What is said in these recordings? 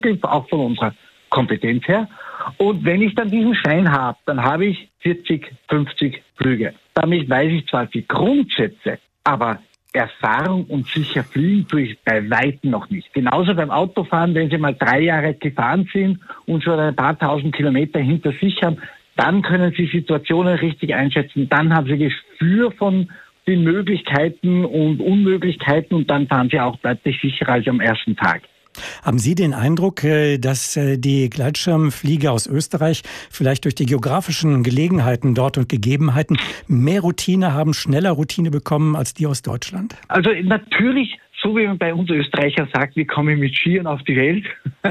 auch von unserer Kompetenz her. Und wenn ich dann diesen Schein habe, dann habe ich 40, 50 Flüge. Damit weiß ich zwar die Grundsätze, aber Erfahrung und sicher fliegen tue ich bei Weitem noch nicht. Genauso beim Autofahren, wenn Sie mal 3 Jahre gefahren sind und schon ein paar tausend Kilometer hinter sich haben, dann können Sie Situationen richtig einschätzen. Dann haben Sie Gespür von den Möglichkeiten und Unmöglichkeiten und dann fahren Sie auch deutlich sicherer als am ersten Tag. Haben Sie den Eindruck, dass die Gleitschirmflieger aus Österreich vielleicht durch die geografischen Gelegenheiten dort und Gegebenheiten mehr Routine haben, schneller Routine bekommen als die aus Deutschland? Also natürlich, so wie man bei uns Österreichern sagt, wir kommen mit Skiern auf die Welt,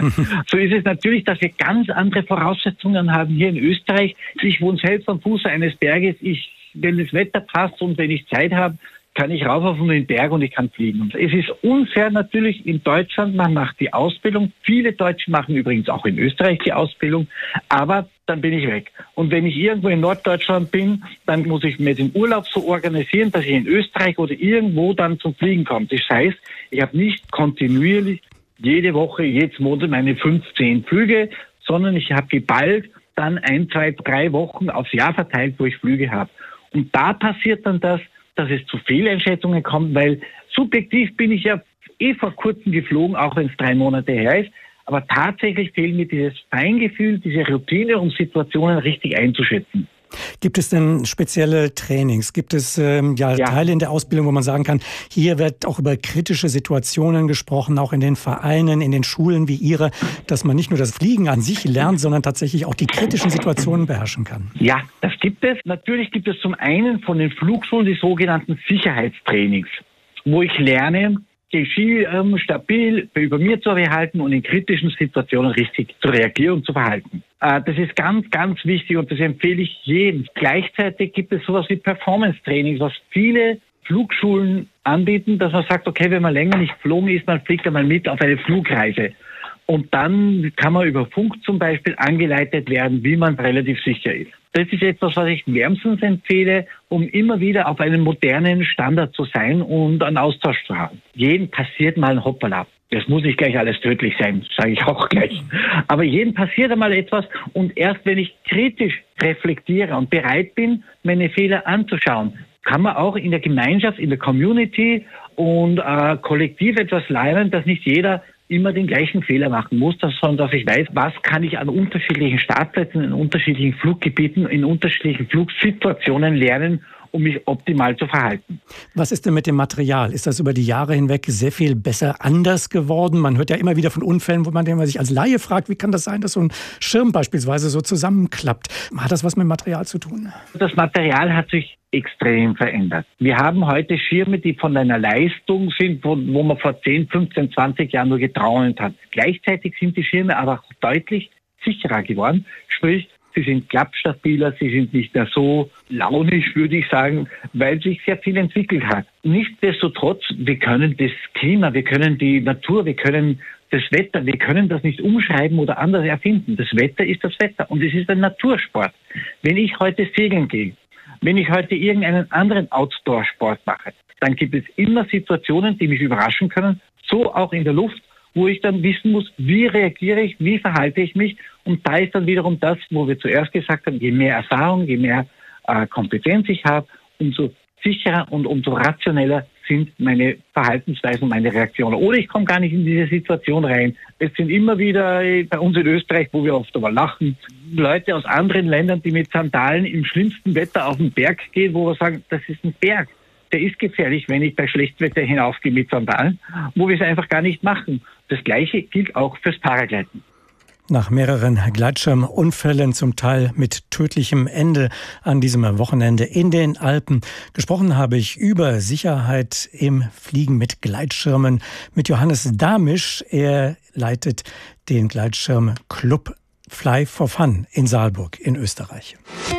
so ist es natürlich, dass wir ganz andere Voraussetzungen haben hier in Österreich. Ich wohne selbst am Fuße eines Berges. Wenn das Wetter passt und wenn ich Zeit habe, kann ich rauf auf den Berg und ich kann fliegen. Es ist unfair natürlich in Deutschland, man macht die Ausbildung. Viele Deutsche machen übrigens auch in Österreich die Ausbildung, aber dann bin ich weg. Und wenn ich irgendwo in Norddeutschland bin, dann muss ich mir den Urlaub so organisieren, dass ich in Österreich oder irgendwo dann zum Fliegen komme. Das heißt, ich habe nicht kontinuierlich jede Woche, jedes Monat meine 15 Flüge, sondern ich habe geballt dann 1, 2, 3 Wochen aufs Jahr verteilt, wo ich Flüge habe. Und da passiert dann das, dass es zu Fehleinschätzungen kommt, weil subjektiv bin ich ja vor kurzem geflogen, auch wenn es 3 Monate her ist. Aber tatsächlich fehlt mir dieses Feingefühl, diese Routine, um Situationen richtig einzuschätzen. Gibt es denn spezielle Trainings? Gibt es Teile in der Ausbildung, wo man sagen kann, hier wird auch über kritische Situationen gesprochen, auch in den Vereinen, in den Schulen wie Ihre, dass man nicht nur das Fliegen an sich lernt, sondern tatsächlich auch die kritischen Situationen beherrschen kann? Ja, das gibt es. Natürlich gibt es zum einen von den Flugschulen die sogenannten Sicherheitstrainings, wo ich lerne, den Ski stabil über mir zu behalten und in kritischen Situationen richtig zu reagieren und zu verhalten. Das ist ganz, ganz wichtig und das empfehle ich jedem. Gleichzeitig gibt es sowas wie Performance-Trainings, was viele Flugschulen anbieten, dass man sagt, okay, wenn man länger nicht geflogen ist, man fliegt einmal mit auf eine Flugreise. Und dann kann man über Funk zum Beispiel angeleitet werden, wie man relativ sicher ist. Das ist etwas, was ich wärmstens empfehle, um immer wieder auf einem modernen Standard zu sein und einen Austausch zu haben. Jedem passiert mal ein Hoppala. Das muss nicht gleich alles tödlich sein, sage ich auch gleich. Aber jedem passiert einmal etwas und erst wenn ich kritisch reflektiere und bereit bin, meine Fehler anzuschauen, kann man auch in der Gemeinschaft, in der Community und kollektiv etwas lernen, dass nicht jeder immer den gleichen Fehler machen muss, sondern dass ich weiß, was kann ich an unterschiedlichen Startplätzen, in unterschiedlichen Fluggebieten, in unterschiedlichen Flugsituationen lernen, um mich optimal zu verhalten. Was ist denn mit dem Material? Ist das über die Jahre hinweg sehr viel besser anders geworden? Man hört ja immer wieder von Unfällen, wo man sich als Laie fragt, wie kann das sein, dass so ein Schirm beispielsweise so zusammenklappt? Hat das was mit Material zu tun? Das Material hat sich extrem verändert. Wir haben heute Schirme, die von einer Leistung sind, wo man vor 10, 15, 20 Jahren nur geträumt hat. Gleichzeitig sind die Schirme aber deutlich sicherer geworden. Sprich, sie sind klappstabiler, sie sind nicht mehr so launisch, würde ich sagen, weil sich sehr viel entwickelt hat. Nichtsdestotrotz, wir können das Klima, wir können die Natur, wir können das Wetter, wir können das nicht umschreiben oder anders erfinden. Das Wetter ist das Wetter und es ist ein Natursport. Wenn ich heute segeln gehe, wenn ich heute irgendeinen anderen Outdoor-Sport mache, dann gibt es immer Situationen, die mich überraschen können, so auch in der Luft, wo ich dann wissen muss, wie reagiere ich, wie verhalte ich mich. Und da ist dann wiederum das, wo wir zuerst gesagt haben, je mehr Erfahrung, je mehr Kompetenz ich habe, umso sicherer und umso rationeller sind meine Verhaltensweisen und meine Reaktionen. Oder ich komme gar nicht in diese Situation rein. Es sind immer wieder bei uns in Österreich, wo wir oft aber lachen, Leute aus anderen Ländern, die mit Sandalen im schlimmsten Wetter auf den Berg gehen, wo wir sagen, das ist ein Berg. Der ist gefährlich, wenn ich bei Schlechtwetter hinaufgehe mit Sandalen, wo wir es einfach gar nicht machen. Das Gleiche gilt auch fürs Paragliden. Nach mehreren Gleitschirmunfällen, zum Teil mit tödlichem Ende an diesem Wochenende in den Alpen, gesprochen habe ich über Sicherheit im Fliegen mit Gleitschirmen mit Johannes Damisch. Er leitet den Gleitschirmclub Fly for Fun in Saalburg in Österreich.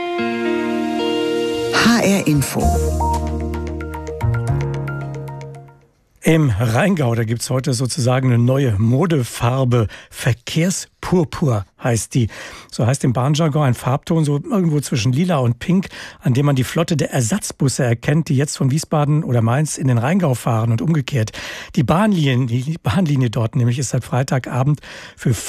HR Info. Im Rheingau, da gibt's heute sozusagen eine neue Modefarbe. Verkehrspurpur heißt die. So heißt im Bahnjargon ein Farbton so irgendwo zwischen lila und pink, an dem man die Flotte der Ersatzbusse erkennt, die jetzt von Wiesbaden oder Mainz in den Rheingau fahren und umgekehrt. Die Bahnlinie dort nämlich ist seit Freitagabend für